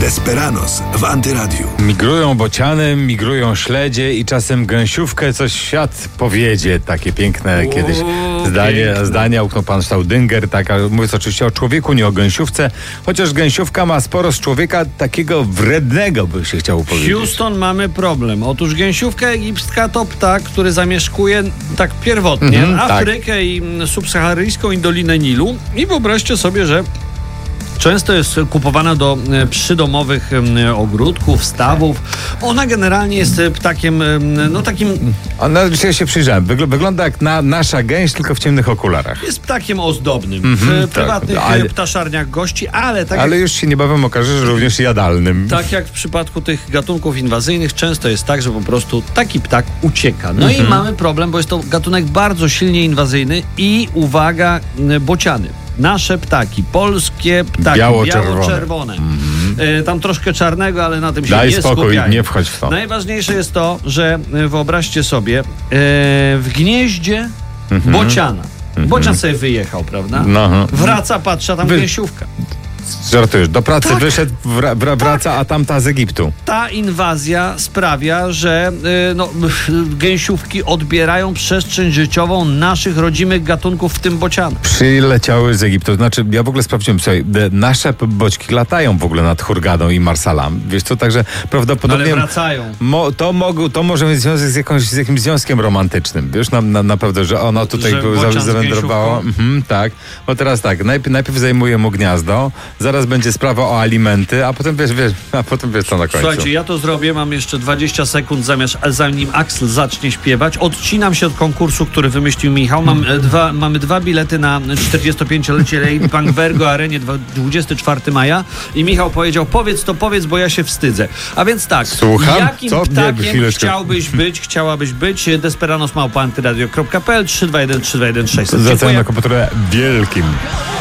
Desperados w Antyradiu. Migrują bociany, migrują śledzie i czasem gęsiówkę coś świat powiedzie. Takie piękne kiedyś zdania uknął pan Staudinger. Mówiąc oczywiście o człowieku, nie o gęsiówce. Chociaż gęsiówka ma sporo z człowieka takiego wrednego, by się chciało powiedzieć. Houston, mamy problem. Otóż gęsiówka egipska to ptak, który zamieszkuje tak pierwotnie Afrykę i subsaharyjską i Dolinę Nilu. I wyobraźcie sobie, że często jest kupowana do przydomowych ogródków, stawów. Ona generalnie jest ptakiem, takim... Dzisiaj się przyjrzałem. Wygląda jak nasza gęś, tylko w ciemnych okularach. Jest ptakiem ozdobnym. W prywatnych ptaszarniach gości, ale już się niebawem okaże, że również jadalnym. Tak jak w przypadku tych gatunków inwazyjnych, często jest tak, że po prostu taki ptak ucieka. No i mamy problem, bo jest to gatunek bardzo silnie inwazyjny i uwaga, bociany. Nasze ptaki, polskie ptaki, biało-czerwone. Tam troszkę czarnego, ale na tym się Daj nie spokój, skupiają. nie wchodź w to. Najważniejsze jest to, że wyobraźcie sobie, w gnieździe bociana. Bocian sobie wyjechał, prawda? Wraca, patrzy, a tam gęsiówka. Żartujesz, do pracy wyszedł, wraca, a tamta z Egiptu. Ta inwazja sprawia, że gęsiówki odbierają przestrzeń życiową naszych rodzimych gatunków, w tym bocianów. Przyleciały z Egiptu. Znaczy, ja w ogóle sprawdziłem sobie, nasze boćki latają w ogóle nad Hurgadą i Marsalam. Wiesz co, także prawdopodobnie... Ale wracają. To może mieć związek z jakimś związkiem romantycznym. Wiesz, naprawdę, że ono tutaj zawędrowało. Tak, bo teraz tak, najpierw zajmuje mu gniazdo, zaraz będzie sprawa o alimenty, a potem wiesz co na końcu. Słuchajcie, ja to zrobię, mam jeszcze 20 sekund zanim Axel zacznie śpiewać. Odcinam się od konkursu, który wymyślił Michał. Mamy dwa bilety na 45-lecie Lady Punk w Ergo Arenie 24 maja i Michał powiedział, powiedz, bo ja się wstydzę. A więc tak, słucham? Jakim ptakiem chciałabyś być? Desperados@antyradio.pl 321 321 600. Za cenę na komputerze wielkim.